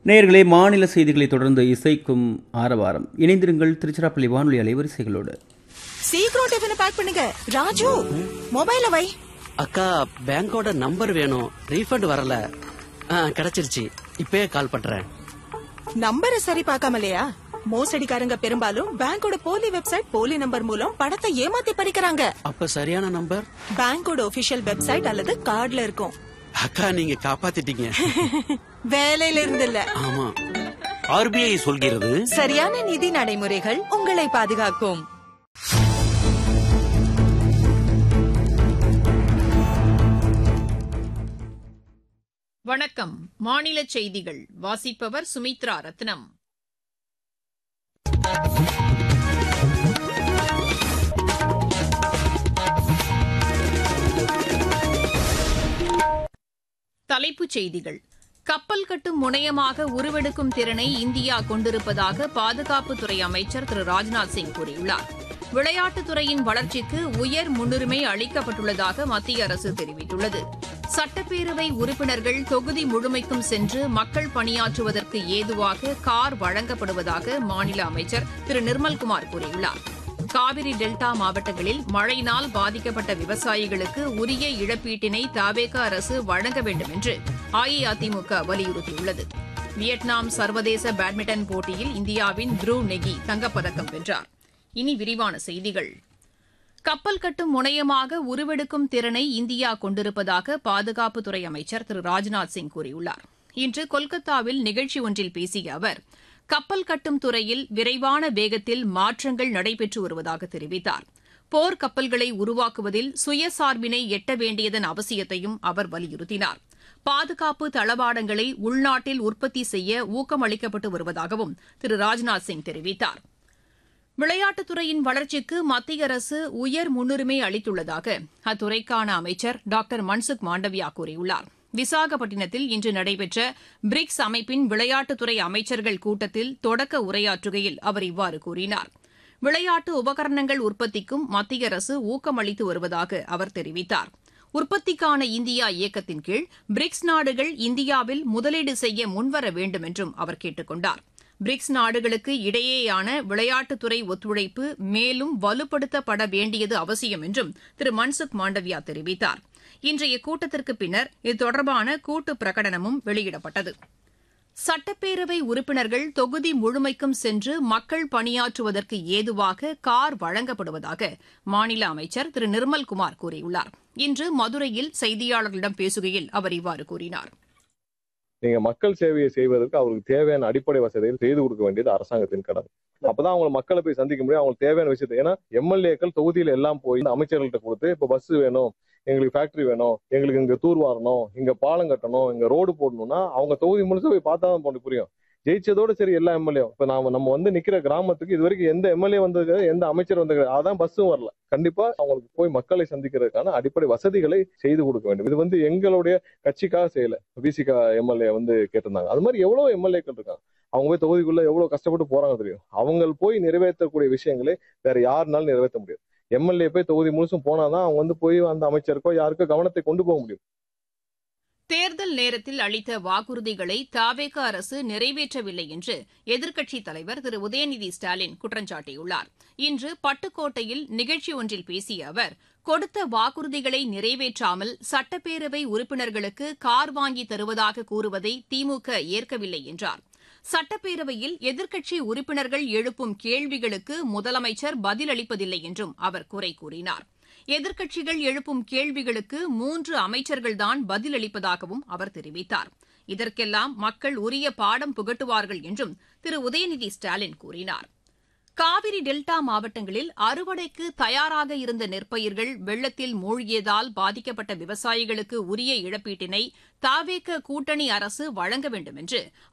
நேயர்களே, மாநில செய்திகளை தொடர்ந்து இசைக்கும் ஆரவாரம். இணைந்திருங்கள் திருச்சிராப்பள்ளி வானொலி அலைவரிசைகளோடு. சீக்கிரம் டிஃபனை பேக் பண்ணுங்க. ராஜு, மொபைல வை. அக்கா, பேங்கோட நம்பர் வேணும். ரீஃபண்ட் வரல. கிடைச்சிருச்சு. இப்பவே கால் பண்றேன். நம்பரை சரி பார்க்காமலையா? மோசடிக்காரங்க பெரும்பாலும் பேங்கோட போலி வெப்சைட், போலி நம்பர் மூலம் பணத்தை ஏமாத்தி பறிக்கிறாங்க. அப்ப சரியான நம்பர் பேங்கோட ஒபிஷியல் வெப்சைட் அல்லது கார்டுல இருக்கும். அக்கா, நீங்க காப்பாத்திட்டீங்க. வேலையில இருந்து இல்ல. ஆமா, ஆர்பிஐ சொல்கிறது சரியான நிதி நடைமுறைகள் உங்களை பாதுகாக்கும். வணக்கம். மாநில செய்திகள் வாசிப்பவர் சுமித்ரா ரத்னம். தலைப்புச் செய்திகள். கப்பல் கட்டும் முனையமாக உருவெடுக்கும் திறனை இந்தியா கொண்டிருப்பதாக பாதுகாப்புத்துறை அமைச்சர் திரு ராஜ்நாத் சிங் கூறியுள்ளார். விளையாட்டுத்துறையின் வளர்ச்சிக்கு உயர் முன்னுரிமை அளிக்கப்பட்டுள்ளதாக மத்திய அரசு தெரிவித்துள்ளது. சட்டப்பேரவை உறுப்பினர்கள் தொகுதி முழுமைக்கும் சென்று மக்கள் பணியாற்றுவதற்கு ஏதுவாக கார் வழங்கப்படுவதாக மாநில அமைச்சர் திரு நிர்மல்குமார் கூறியுள்ளார். காவிரி டெல்டா மாவட்டங்களில் மழையினால் பாதிக்கப்பட்ட விவசாயிகளுக்கு உரிய இழப்பீட்டினை தவேக அரசு வழங்க வேண்டும் என்று அஇஅதிமுக வலியுறுத்தியுள்ளது. வியட்நாம் சர்வதேச பேட்மிண்டன் போட்டியில் இந்தியாவின் த்ருவ் நெகி தங்கப்பதக்கம் வென்றார். இனி விரிவான செய்திகள். கப்பல் கட்டும் முனையமாக உருவெடுக்கும் திறனை இந்தியா கொண்டிருப்பதாக பாதுகாப்புத்துறை அமைச்சர் திரு ராஜ்நாத் சிங் கூறியுள்ளார். இன்று கொல்கத்தாவில் நிகழ்ச்சி ஒன்றில் பேசிய அவர், கப்பல் கட்டும் துறையில் விரைவான வேகத்தில் மாற்றங்கள் நடைபெற்று வருவதாக தெரிவித்தார். போர் கப்பல்களை உருவாக்குவதில் சுயசார்பினை எட்ட வேண்டியதன் அவசியத்தையும் அவர் வலியுறுத்தினார். பாதுகாப்பு தளவாடங்களை உள்நாட்டில் உற்பத்தி செய்ய ஊக்கமளிக்கப்பட்டு வருவதாகவும் திரு ராஜ்நாத் சிங் தெரிவித்தார். விளையாட்டுத்துறையின் வளர்ச்சிக்கு மத்திய அரசு உயர் முன்னுரிமை அளித்துள்ளதாக அத்துறைக்கான அமைச்சர் டாக்டர் மன்சுக் மாண்டவியா கூறியுள்ளார். விசாகப்பட்டினத்தில் இன்று நடைபெற்ற பிரிக்ஸ் அமைப்பின் விளையாட்டுத்துறை அமைச்சர்கள் கூட்டத்தில் தொடக்க உரையாற்றுகையில் அவர் இவ்வாறு கூறினார். விளையாட்டு உபகரணங்கள் உற்பத்திக்கும் மத்திய அரசு ஊக்கமளித்து வருவதாக அவர் தெரிவித்தார். உற்பத்திக்கான இந்தியா இயக்கத்தின் கீழ் பிரிக்ஸ் நாடுகள் இந்தியாவில் முதலீடு செய்ய முன்வர வேண்டும் என்றும் அவர் கேட்டுக் கொண்டார். பிரிக்ஸ் நாடுகளுக்கு இடையேயான விளையாட்டுத்துறை ஒத்துழைப்பு மேலும் வலுப்படுத்தப்பட வேண்டியது அவசியம் என்றும் திரு மன்சுக் மாண்டவியா தெரிவித்தார். இன்றைய கூட்டத்திற்கு பின்னர் இது தொடர்பான கூட்டு பிரகடனமும் வெளியிடப்பட்டது. சட்டப்பேரவை உறுப்பினர்கள் தொகுதி முழுமைக்கும் சென்று மக்கள் பணியாற்றுவதற்கு ஏதுவாக கார் வழங்கப்படுவதாக மாநில அமைச்சர் திரு நிர்மல்குமார் கூறியுள்ளார். இன்று மதுரையில் செய்தியாளர்களிடம் பேசுகையில் அவர் இவ்வாறு கூறினார். நீங்க மக்கள் சேவையை செய்வதற்கு அவங்களுக்கு தேவையான அடிப்படை வசதிகள் செய்து கொடுக்க வேண்டியது அரசாங்கத்தின் கடமை. அப்பதான் அவங்க மக்களை போய் சந்திக்க முடியும். அவங்களுக்கு தேவையான விஷயத்தை, ஏன்னா எம்எல்ஏக்கள் தொகுதியில எல்லாம் போய் அமைச்சர்கள்ட்ட கொடுத்து, இப்ப பஸ் வேணும், எங்களுக்கு ஃபேக்டரி வேணும், எங்களுக்கு இங்க தூர் வாரணும், இங்க பாலம் கட்டணும், இங்க ரோடு போடணும்னா அவங்க தொகுதி முழுசா போய் பார்த்தா தான் போட்டு புரியும். ஜெயிச்சதோட சரி எல்லா எம்எல்ஏ இப்ப நம்ம வந்து நிக்கிற கிராமத்துக்கு இது வரைக்கும் எந்த எம்எல்ஏ வந்தது, எந்த அமைச்சர் வந்தது, அதான் பஸ்ஸும் வரல. கண்டிப்பா அவங்களுக்கு போய் மக்களை சந்திக்கிறதுக்கான அடிப்படை வசதிகளை செய்து கொடுக்க வேண்டும். இது வந்து எங்களுடைய கட்சிக்காக செய்யல, பிசிகா எம்எல்ஏ வந்து கேட்டிருந்தாங்க. அது மாதிரி எவ்வளவு எம்எல்ஏக்கள் இருக்காங்க, அவங்க போய் தொகுதிக்குள்ள எவ்வளவு கஷ்டப்பட்டு போறாங்க தெரியும். அவங்க போய் நிறைவேற்றக்கூடிய விஷயங்களை வேற யாருனாலும் நிறைவேற்ற முடியாது. எம்எல்ஏ போய் தொகுதி முழுசும் போனாதான் அவங்க வந்து போய் அந்த அமைச்சருக்கோ யாருக்கோ கவனத்தை கொண்டு போக முடியும். தேர்தல் நேரத்தில் அளித்த வாக்குறுதிகளை தவேக அரசு நிறைவேற்றவில்லை என்று எதிர்க்கட்சித் தலைவர் திரு உதயநிதி ஸ்டாலின் குற்றம் சாட்டியுள்ளார். இன்று பட்டுக்கோட்டையில் நிகழ்ச்சி ஒன்றில் பேசிய அவர், கொடுத்த வாக்குறுதிகளை நிறைவேற்றாமல் சட்டப்பேரவை உறுப்பினர்களுக்கு கார் வாங்கி தருவதாக கூறுவதை திமுக ஏற்கவில்லை என்றார். சட்டப்பேரவையில் எதிர்க்கட்சி உறுப்பினர்கள் எழுப்பும் கேள்விகளுக்கு முதலமைச்சர் பதிலளிப்பதில்லை என்றும் அவர் குறை கூறினார். எதிர்க்கட்சிகள் எழுப்பும் கேள்விகளுக்கு 3 அமைச்சர்கள்தான் பதிலளிப்பதாகவும் அவர் தெரிவித்தார். இதற்கெல்லாம் மக்கள் உரிய பாடம் புகட்டுவார்கள் என்றும் திரு உதயநிதி ஸ்டாலின் கூறினார். காவிரி டெல்டா மாவட்டங்களில் அறுவடைக்கு தயாராக இருந்த நெற்பயிர்கள் வெள்ளத்தில் மூழ்கியதால் பாதிக்கப்பட்ட விவசாயிகளுக்கு உரிய இழப்பீட்டினை தவேக கூட்டணி அரசு வழங்க வேண்டும் என்று